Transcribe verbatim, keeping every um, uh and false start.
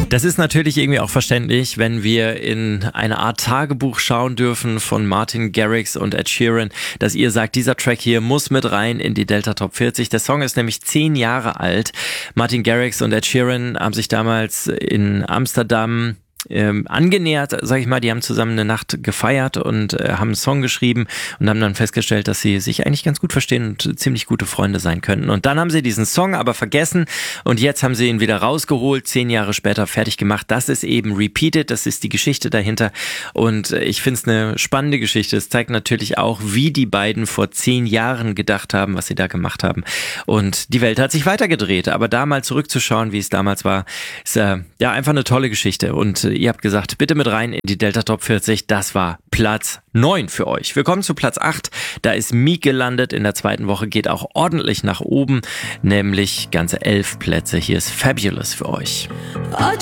Das ist natürlich irgendwie auch verständlich, wenn wir in eine Art Tagebuch schauen dürfen von Martin Garrix und Ed Sheeran, dass ihr sagt, dieser Track hier muss mit rein in die Delta Top vierzig. Der Song ist nämlich zehn Jahre alt. Martin Garrix und Ed Sheeran haben sich damals in Amsterdam Ähm, angenähert, sag ich mal, die haben zusammen eine Nacht gefeiert und äh, haben einen Song geschrieben und haben dann festgestellt, dass sie sich eigentlich ganz gut verstehen und ziemlich gute Freunde sein könnten. Und dann haben sie diesen Song aber vergessen und jetzt haben sie ihn wieder rausgeholt, zehn Jahre später fertig gemacht. Das ist eben Repeated, das ist die Geschichte dahinter und äh, ich finde es eine spannende Geschichte. Es zeigt natürlich auch, wie die beiden vor zehn Jahren gedacht haben, was sie da gemacht haben. Und die Welt hat sich weitergedreht, aber da mal zurückzuschauen, wie es damals war, ist äh, ja einfach eine tolle Geschichte. Und ihr habt gesagt, bitte mit rein in die Delta Top vierzig. Das war Platz neun für euch. Wir kommen zu Platz acht. Da ist Meek gelandet. In der zweiten Woche geht auch ordentlich nach oben, nämlich ganze elf Plätze. Hier ist Fabulous für euch.